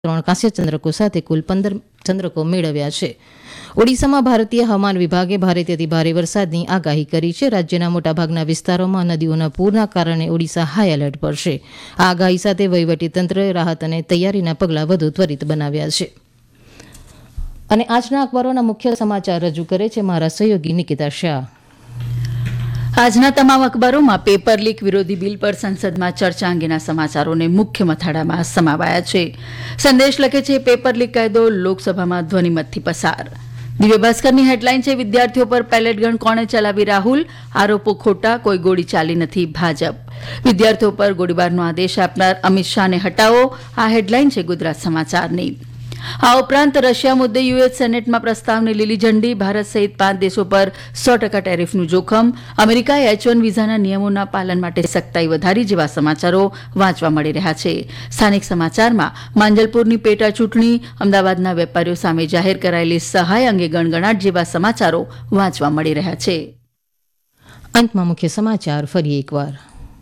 3 કાંસ્ય ચંદ્રકો સાથે કુલ 15 ચંદ્રકો મેળવ્યા છે. ઓડિશામાં ભારતીય હવામાન વિભાગે ભારેથી અતિ ભારે વરસાદની આગાહી કરી છે. રાજ્યના મોટાભાગના વિસ્તારોમાં નદીઓના પૂરના કારણે ઓડિશા હાઈ એલર્ટ પર છે. આ આગાહી સાથે વહીવટીતંત્રએ રાહત અને તૈયારીના પગલાં વધુ ત્વરિત બનાવ્યા છે. અને આજના અખબારોના મુખ્ય સમાચાર રજૂ કરે છે મારા સહયોગી નિકિતા શાહ. આજના તમામ અખબારોમાં પેપર લીક વિરોધી બિલ પર સંસદમાં ચર્ચા અંગેના સમાચારોને મુખ્ય મથાળામાં સમાવાયા છે. સંદેશ લખે છે, પેપર લીક કાયદો લોકસભામાં ધ્વનિમતથી પસાર. દિવ્ય ભાસ્કરની હેડલાઇન છે, વિદ્યાર્થીઓ પર પેલેટ ગન કોણે ચલાવી? રાહુલ. આરોપો ખોટા, કોઈ ગોળી ચાલી નથી. ભાજપ. વિદ્યાર્થીઓ પર ગોળીબારનો આદેશ આપનાર અમિત શાહને હટાવો. આ હેડલાઇન છે ગુજરાત સમાચારની. આ ઉપરાંત રશિયા મુદ્દે યુએસ સેનેટમાં પ્રસ્તાવને લીલી ઝંડી. ભારત સહિત 5 દેશો પર 100% ટેરિફનું જોખમ. અમેરિકાએ H1 વિઝાના નિયમોના પાલન માટે સખ્તાઈ વધારી જેવા સમાચારો વાંચવા મળી રહ્યા છે. સ્થાનિક સમાચારમાં માંજલપુરની પેટા ચૂંટણી, અમદાવાદના વેપારીઓ સામે જાહેર કરાયેલી સહાય અંગે ગણગણાટ જેવા સમાચારો વાંચવા મળી રહ્યા છે. અંતમાં મુખ્ય સમાચાર ફરી એકવાર.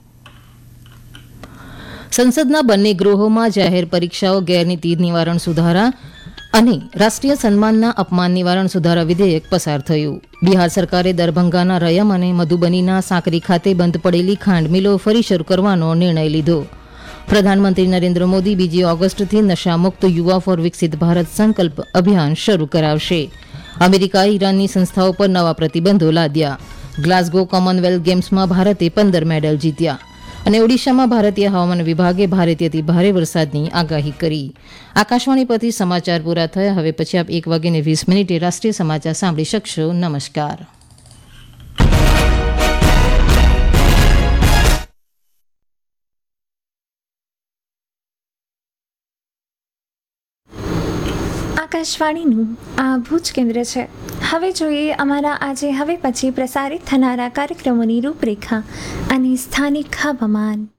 સંસદના બંને ગૃહોમાં જાહેર પરીક્ષાઓ ગેરરીતિ નિવારણ સુધારા અને રાષ્ટ્રીય સન્માનના અપમાન નિવારણ સુધારા વિધેયક પસાર થયું. બિહાર સરકારે દરભંગાના રયમ અને મધુબનીના સાંકરી ખાતે બંધ પડેલી ખાંડ મિલો ફરી શરૂ કરવાનો નિર્ણય લીધો. પ્રધાનમંત્રી નરેન્દ્ર મોદી 2 ઓગસ્ટથી નશામુક્ત યુવા ફોર વિકસિત ભારત સંકલ્પ અભિયાન શરૂ કરાવશે. અમેરિકાએ ઈરાનની સંસ્થાઓ પર નવા પ્રતિબંધો લાદ્યા. ગ્લાસગો કોમનવેલ્થ ગેમ્સમાં ભારતે 15 મેડલ જીત્યા. અને ઓડિશામાં ભારતીય હવામાન વિભાગે ભારેથી અતિ ભારે વરસાદની આગાહી કરી. આકાશવાણી પરથી સમાચાર પૂરા થયા. હવે પછી આપ 1:20 રાષ્ટ્રીય સમાચાર સાંભળી શકશો. નમસ્કાર. આકાશવાણીનું આ ભુજ કેન્દ્ર છે. હવે જોઈએ અમારા આજે હવે પછી પ્રસારિત થનારા કાર્યક્રમોની રૂપરેખા અને સ્થાનિક હવામાન.